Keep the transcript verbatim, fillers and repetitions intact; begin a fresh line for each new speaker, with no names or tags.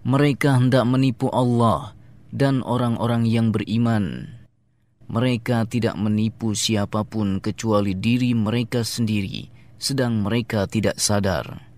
Mereka hendak menipu Allah dan orang-orang yang beriman. Mereka tidak menipu siapapun kecuali diri mereka sendiri, sedang mereka tidak sadar.